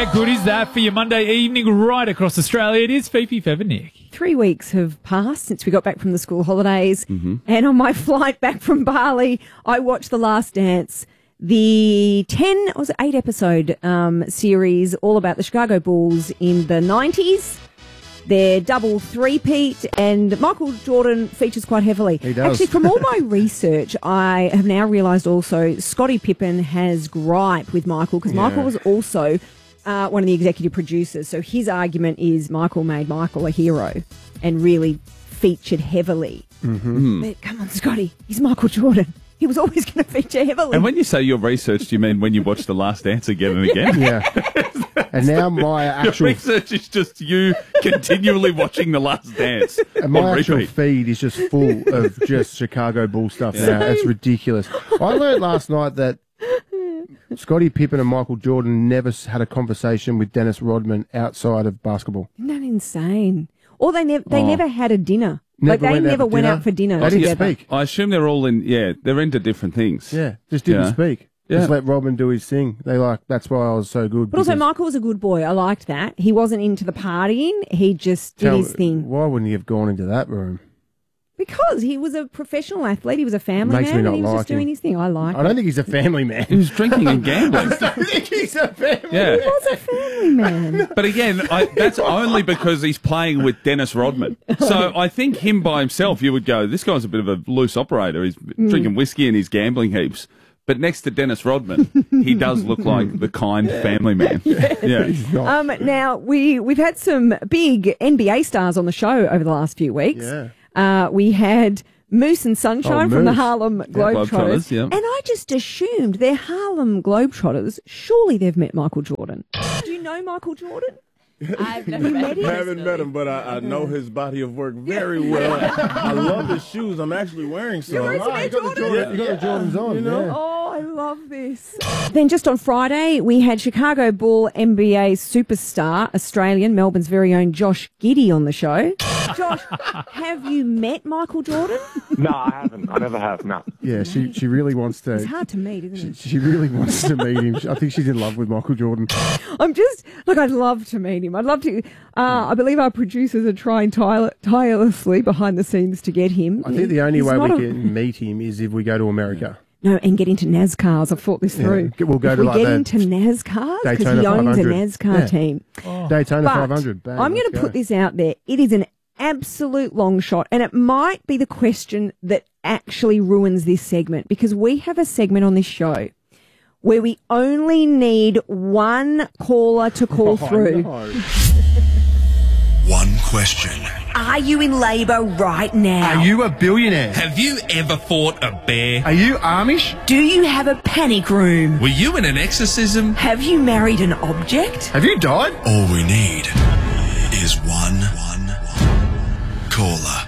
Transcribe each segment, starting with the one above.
How good is that for your Monday evening right across Australia? It is Fifi Fevernick. 3 weeks have passed since we got back from the school holidays. And on my flight back from Bali, I watched The Last Dance, the 8 episode series all about the Chicago Bulls in the 90s. Their double three-peat, and Michael Jordan features quite heavily. He does. Actually, from all my research, I have now realised also Scottie Pippen has gripe with Michael because Michael was also one of the executive producers. So his argument is Michael made Michael a hero and really featured heavily. But come on, Scotty, he's Michael Jordan. He was always going to feature heavily. And when you say your research, do you mean when you watch The Last Dance again and again? Yeah. And now my Your actual research is just you continually watching The Last Dance. and my on actual repeat. feed is just full of just Chicago Bull stuff now. It's ridiculous. I learned last night that Scottie Pippen and Michael Jordan never had a conversation with Dennis Rodman outside of basketball. Isn't that insane? Or they never had a dinner. Never they went out never for went dinner. out for dinner They didn't together. speak. I assume they're all they're into different things. Yeah, just didn't Yeah. speak. Yeah. Just let Rodman do his thing. That's why I was so good. But also, because- Michael was a good boy. I liked that. He wasn't into the partying. He just did his thing. Why wouldn't he have gone into that room? Because he was a professional athlete. He was a family Makes me man, not and he was like just doing him. his thing. I like I don't think he's a family man. He was drinking and gambling. I think he's a family Yeah. He was a family man. But again, that's only because he's playing with Dennis Rodman. So I think him by himself, you would go, this guy's a bit of a loose operator. He's drinking whiskey and he's gambling heaps. But next to Dennis Rodman, he does look like the kind family man. Yeah. He's not. Now, we've had some big NBA stars on the show over the last few weeks. Yeah. We had Moose and Sunshine from the Moose. Harlem Globetrotters. Globetrotters, yeah. And I just assumed they're Harlem Globetrotters. Surely they've met Michael Jordan. Do you know Michael Jordan? I've never met him. I haven't met him, but I know his body of work very well. I love his shoes. I'm actually wearing some. wearing some Air You got the Jordans on. You know? Yeah. Oh, I love this. Then just on Friday, we had Chicago Bull NBA superstar, Australian, Melbourne's very own Josh Giddey on the show. Josh, have you met Michael Jordan? No, I haven't. I never have. No. Yeah, she really wants to. It's hard to meet, isn't it? She really wants to meet him. I think she's in love with Michael Jordan. I'd love to meet him. I'd love to. I believe our producers are trying tirelessly behind the scenes to get him. I think the only He's way we not can meet him is if we go to America. No, and get into NASCARs. I've thought this through. We'll go If to we like get the into NASCARs because Daytona he owns a 500. NASCAR Yeah. team. Daytona But 500. Bang, I'm going let's to put go. this out there. It is an absolute long shot, and it might be the question that actually ruins this segment because we have a segment on this show where we only need one caller to call through. No. One question. Are you in labour right now? Are you a billionaire? Have you ever fought a bear? Are you Amish? Do you have a panic room? Were you in an exorcism? Have you married an object? Have you died? All we need is one caller.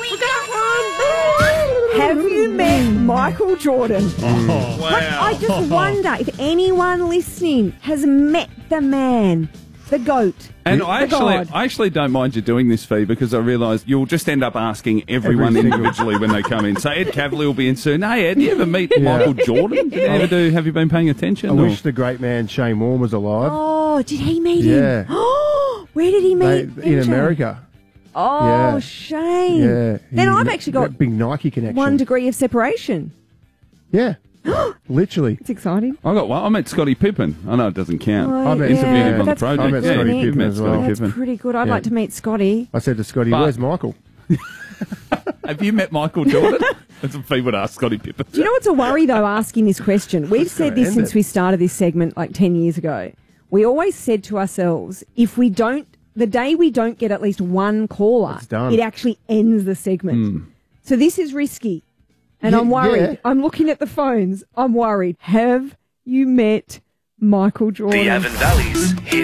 Have you met Michael Jordan? Wow. I just wonder if anyone listening has met the man, the GOAT. And the I God. actually don't mind you doing this, Fee, because I realise you'll just end up asking everyone Every single- individually when they come in. So Ed Cavalier will be in soon. Hey, Ed, do you ever meet Michael Jordan? Did you ever do? Have you been paying attention? I or- wish the great man Shane Warne was alive. Oh, did he meet Yeah. him? Oh, where did he meet him? In America. Oh, Yeah. shame. Yeah. Then I've actually got that big Nike connection. 1 degree of separation. Yeah. Literally. It's exciting. I got one. I met Scottie Pippen. I know it doesn't count. Oh, I met Interviewed him on the that's project. I met Yeah, Scottie you've Pippen met as well. Scottie That's Pippen. pretty good. I'd Yeah. like to meet Scotty. I said to Scotty, But- where's Michael? Have you met Michael Jordan? That's what Fee would ask Scottie Pippen. Do you know what's a worry, though, asking this question? We've said this end since it. we started this segment like 10 years ago. We always said to ourselves, if we don't, the day we don't get at least one caller, It's done. it actually ends the segment. So this is risky. And Yeah, I'm worried. yeah. I'm looking at the phones. I'm worried. Have you met Michael Jordan? The Avon Valley's